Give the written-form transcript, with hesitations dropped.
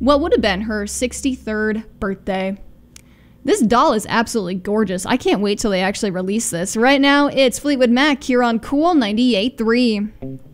what would have been her 63rd birthday. This doll is absolutely gorgeous. I can't wait till they actually release this. Right now, it's Fleetwood Mac here on Cool 98.3.